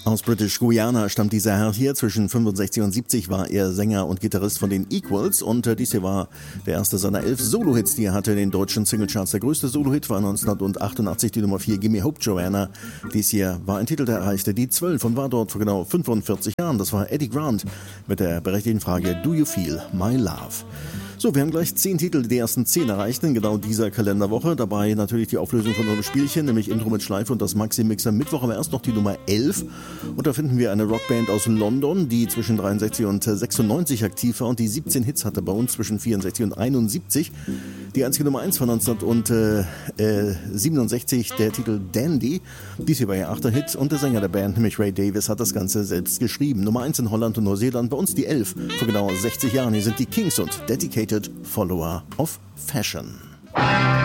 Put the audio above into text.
Aus British Guiana stammt dieser Herr hier. Zwischen 65 und 70 war er Sänger und Gitarrist von den Equals und dies hier war der erste seiner 11 Solo-Hits, die er hatte in den deutschen Singlecharts. Der größte Solo-Hit war 1988 die Nummer 4, Gimme Hope Joanna. Dies hier war ein Titel, der erreichte die 12 und war dort vor genau 45 Jahren. Das war Eddie Grant mit der berechtigten Frage Do You Feel My Love? So, wir haben gleich 10 Titel, die ersten 10 erreicht in genau dieser Kalenderwoche. Dabei natürlich die Auflösung von unserem Spielchen, nämlich Intro mit Schleife und das Maxi-Mixer Mittwoch, aber erst noch die Nummer 11. Und da finden wir eine Rockband aus London, die zwischen 63 und 96 aktiv war und die 17 Hits hatte bei uns zwischen 64 und 71. Die einzige Nummer 1 von 1967, der Titel Dandy. Dies hier war ihr 8. Hit und der Sänger der Band, nämlich Ray Davies, hat das Ganze selbst geschrieben. Nummer 1 in Holland und Neuseeland, bei uns die 11 vor genau 60 Jahren. Hier sind die Kings und Dedicated Follower of Fashion.